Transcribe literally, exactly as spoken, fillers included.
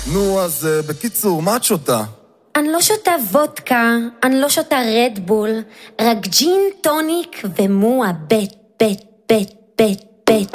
נו, אז uh, בקיצור, מה את שותה? אני לא שותה וודקה, אני לא שותה רדבול, רק ג'ין, טוניק ומואה, בית, בית, בית, בית.